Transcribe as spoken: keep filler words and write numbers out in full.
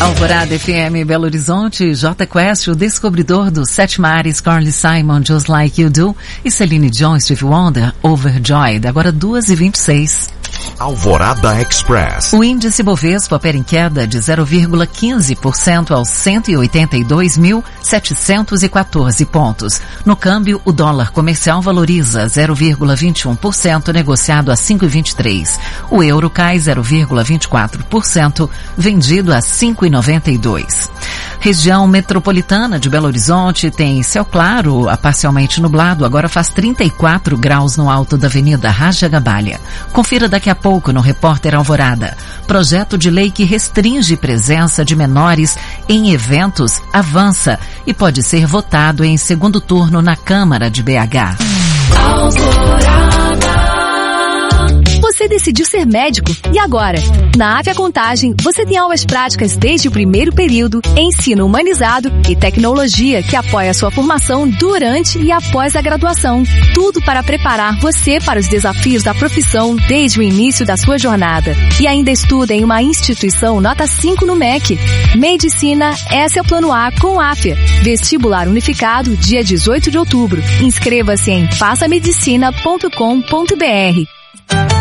Alvorada F M Belo Horizonte, J Quest, o descobridor dos sete mares, Carly Simon, Just Like You Do, e Celine Dion, Stevie Wonder, Overjoyed, agora duas e vinte e seis. Alvorada Express. O índice Bovespa opera em queda de zero vírgula quinze por cento aos cento e oitenta e dois mil, setecentos e quatorze pontos. No câmbio, o dólar comercial valoriza zero vírgula vinte e um por cento, negociado a cinco e vinte e três. O euro cai zero vírgula vinte e quatro por cento, vendido a cinco e noventa e dois. Região metropolitana de Belo Horizonte tem céu claro a parcialmente nublado, agora faz trinta e quatro graus no alto da Avenida Raja Gabalha. Confira daqui a pouco no Repórter Alvorada. Projeto de lei que restringe presença de menores em eventos avança e pode ser votado em segundo turno na Câmara de B H. Alvorada. Você decidiu ser médico e agora? Na Afia Contagem, você tem aulas práticas desde o primeiro período, ensino humanizado e tecnologia que apoia a sua formação durante e após a graduação. Tudo para preparar você para os desafios da profissão desde o início da sua jornada. E ainda estuda em uma instituição nota cinco no M E C. Medicina, esse é o plano A com Afia. Vestibular unificado, dia dezoito de outubro. Inscreva-se em faça medicina ponto com ponto br.